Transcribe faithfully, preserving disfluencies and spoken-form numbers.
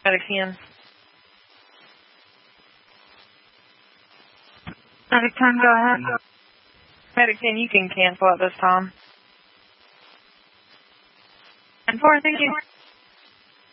Medic ten. Medic ten, go ahead. Medic ten, you can cancel at this time. ten four, thank you.